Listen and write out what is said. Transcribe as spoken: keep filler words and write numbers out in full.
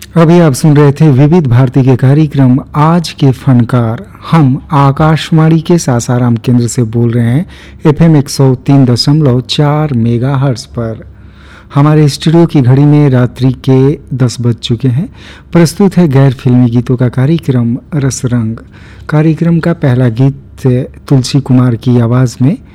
अभी आप सुन रहे थे विविध भारती के कार्यक्रम आज के फनकार। हम आकाशवाणी के सासाराम केंद्र से बोल रहे हैं एफएम एक सौ तीन दशमलव चार मेगा हर्ट्ज पर। हमारे स्टूडियो की घड़ी में रात्रि के दस बज चुके हैं। प्रस्तुत है गैर फिल्मी गीतों का कार्यक्रम रसरंग। कार्यक्रम का पहला गीत तुलसी कुमार की आवाज़ में